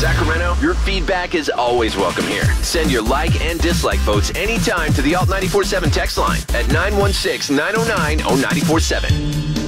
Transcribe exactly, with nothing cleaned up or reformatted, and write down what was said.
Sacramento, your feedback is always welcome here. Send your like and dislike votes anytime to the Alt nine four seven text line at nine one six, nine oh nine, oh nine four seven.